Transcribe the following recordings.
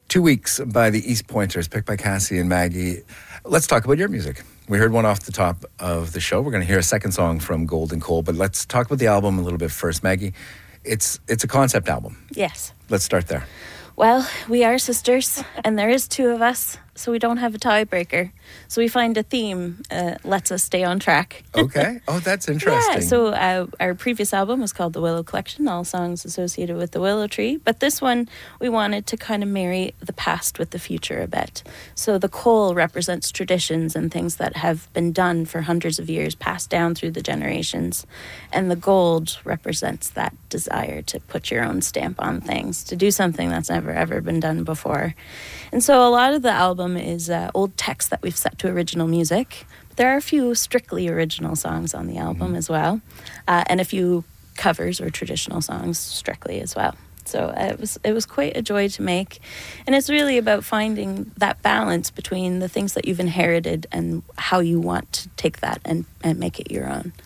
2 Weeks by the East Pointers, picked by Cassie and Maggie. Let's talk about your music. We heard one off the top of the show. We're going to hear a second song from Golden Coal, but let's talk about the album a little bit first. Maggie, it's a concept album. Yes. Let's start there. Well, we are sisters, and there is two of us, so we don't have a tiebreaker. So we find a theme lets us stay on track. Okay. Oh, that's interesting. Yeah, so our previous album was called The Willow Collection, all songs associated with the willow tree. But this one, we wanted to kind of marry the past with the future a bit. So the coal represents traditions and things that have been done for hundreds of years, passed down through the generations. And the gold represents that desire to put your own stamp on things, to do something that's never, ever been done before. And so a lot of the album is old text that we've set to original music. But there are a few strictly original songs on the album as well, and a few covers or traditional songs strictly as well. So it was quite a joy to make, and it's really about finding that balance between the things that you've inherited and how you want to take that and make it your own.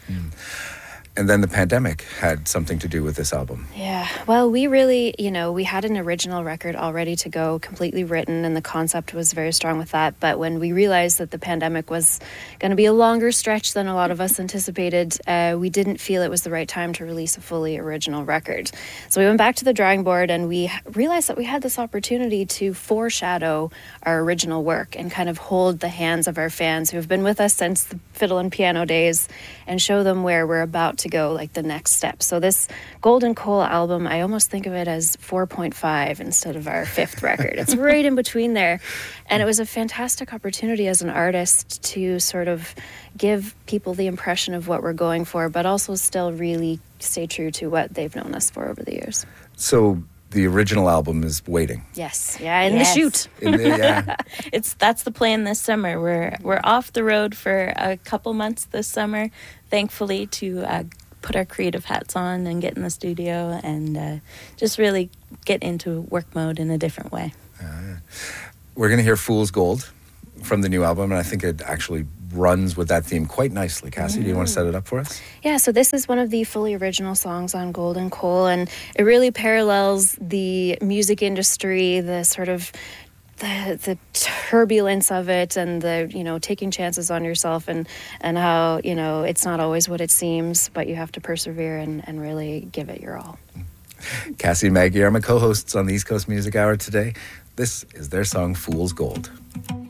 And then the pandemic had something to do with this album. Yeah, well, we really, we had an original record all ready to go, completely written, and the concept was very strong with that. But when we realized that the pandemic was going to be a longer stretch than a lot of us anticipated, we didn't feel it was the right time to release a fully original record. So we went back to the drawing board and we realized that we had this opportunity to foreshadow our original work and kind of hold the hands of our fans who have been with us since the fiddle and piano days and show them where we're about to go, like the next step. So this Golden Coal album, I almost think of it as 4.5 instead of our fifth record. It's right in between there. And it was a fantastic opportunity as an artist to sort of give people the impression of what we're going for, but also still really stay true to what they've known us for over the years. So the original album is waiting. Yes. Yeah, in the shoot. That's the plan this summer. We're off the road for a couple months this summer, thankfully, to put our creative hats on and get in the studio and just really get into work mode in a different way. We're going to hear Fool's Gold from the new album, and I think it actually runs with that theme quite nicely. Cassie, do you want to set it up for us? Yeah, so this is one of the fully original songs on Golden Coal, and it really parallels the music industry, the sort of the turbulence of it, and the taking chances on yourself, and how it's not always what it seems, but you have to persevere and really give it your all. Cassie and Maggie are my co-hosts on the East Coast Music Hour today. This is their song Fool's Gold.